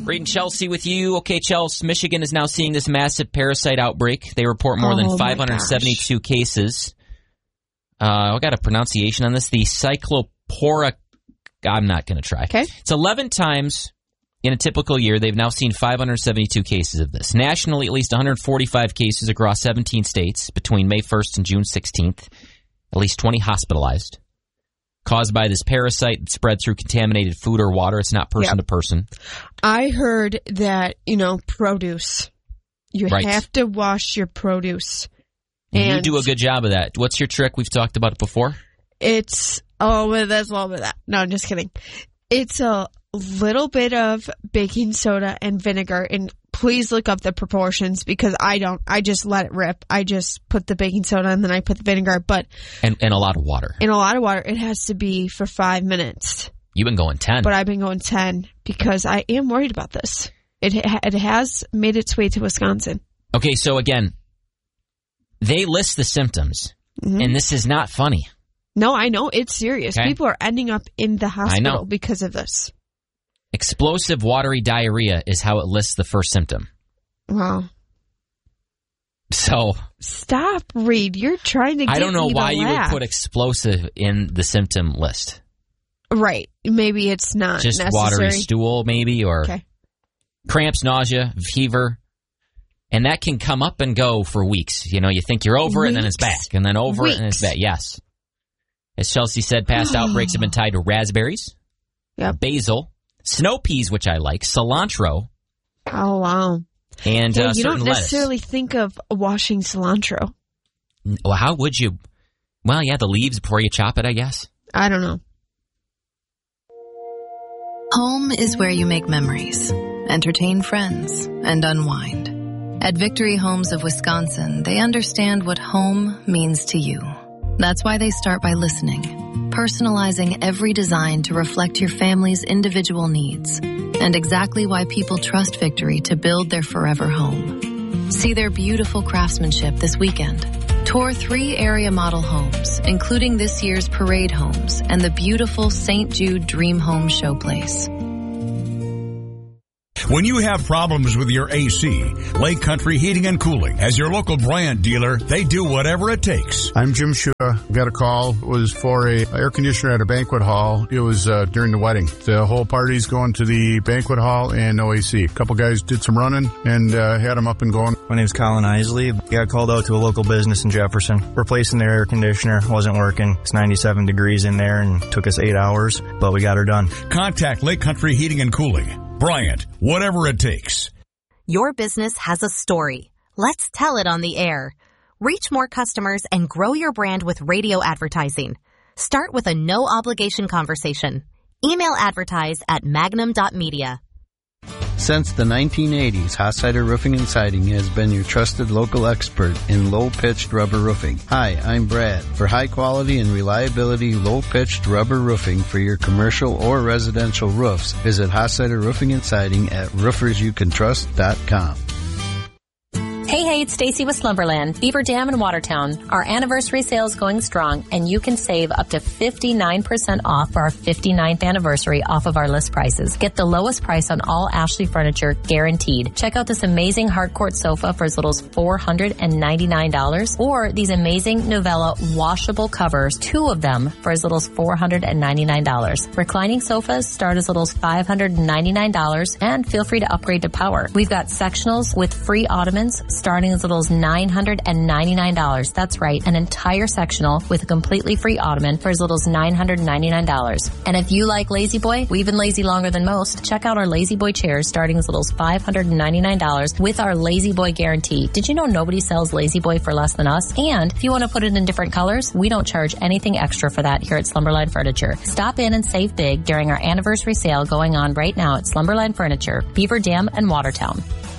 Reed and Chelsea with you. Okay, Chelsea, Michigan is now seeing this massive parasite outbreak. They report more than 572 cases. I got a pronunciation on this. The Cyclopora. I'm not going to try. Okay. It's 11 times in a typical year. They've now seen 572 cases of this. Nationally, at least 145 cases across 17 states between May 1st and June 16th. At least 20 hospitalized. Caused by this parasite that spread through contaminated food or water. It's not person to person. I heard that, produce. You have to wash your produce. And you do a good job of that. What's your trick? We've talked about it before. That's a little bit of that. No, I'm just kidding. It's a little bit of baking soda and vinegar, and please look up the proportions because I don't. I just let it rip. I just put the baking soda and then I put the vinegar, and a lot of water. And a lot of water. It has to be for 5 minutes. You've been going 10. But I've been going 10 because I am worried about this. It has made its way to Wisconsin. Okay, so again, they list the symptoms, and this is not funny. No, I know. It's serious. Okay. People are ending up in the hospital because of this. Explosive watery diarrhea is how it lists the first symptom. Wow. So. Stop, Reed. You're trying to get me to laugh. I don't know why you would put explosive in the symptom list. Right. Maybe it's not just necessary. Watery stool, maybe, or cramps, nausea, fever. And that can come up and go for weeks. You think you're over it, and then it's back. And then over it, and it's back. Yes. As Chelsea said, past outbreaks have been tied to raspberries, basil, snow peas, which I like, cilantro. Oh, wow. And you certain don't necessarily lettuce. Think of washing cilantro. Well, how would you? Well, the leaves before you chop it, I guess. I don't know. Home is where you make memories, entertain friends, and unwind. At Victory Homes of Wisconsin, they understand what home means to you. That's why they start by listening, personalizing every design to reflect your family's individual needs, and exactly why people trust Victory to build their forever home. See their beautiful craftsmanship this weekend. Tour 3 area model homes, including this year's Parade Homes and the beautiful St. Jude Dream Home Showplace. When you have problems with your AC, Lake Country Heating and Cooling, as your local Bryant dealer, they do whatever it takes. I'm Jim Shua. Got a call. It was for a air conditioner at a banquet hall. It was during the wedding. The whole party's going to the banquet hall and no AC. A couple guys did some running and had them up and going. My name's Colin Isley. Got called out to a local business in Jefferson. Replacing their air conditioner. Wasn't working. It's 97 degrees in there and took us 8 hours, but we got her done. Contact Lake Country Heating and Cooling. Bryant, whatever it takes. Your business has a story. Let's tell it on the air. Reach more customers and grow your brand with radio advertising. Start with a no-obligation conversation. Email advertise at magnum.media. Since the 1980s, Hossider Roofing and Siding has been your trusted local expert in low-pitched rubber roofing. Hi, I'm Brad. For high quality and reliability low-pitched rubber roofing for your commercial or residential roofs, visit Hossider Roofing and Siding at roofersyoucantrust.com. Hey, it's Stacy with Slumberland, Beaver Dam in Watertown. Our anniversary sale is going strong, and you can save up to 59% off for our 59th anniversary off of our list prices. Get the lowest price on all Ashley furniture, guaranteed. Check out this amazing hardcourt sofa for as little as $499, or these amazing Novella washable covers, 2 of them for as little as $499. Reclining sofas start as little as $599, and feel free to upgrade to power. We've got sectionals with free ottomans starting as little as $999. That's right, an entire sectional with a completely free ottoman for as little as $999. And if you like Lazy Boy, we've been lazy longer than most. Check out our Lazy Boy chairs starting as little as $599 with our Lazy Boy guarantee. Did you know nobody sells Lazy Boy for less than us? And if you want to put it in different colors, we don't charge anything extra for that here at Slumberline Furniture. Stop in and save big during our anniversary sale going on right now at Slumberline Furniture, Beaver Dam and Watertown.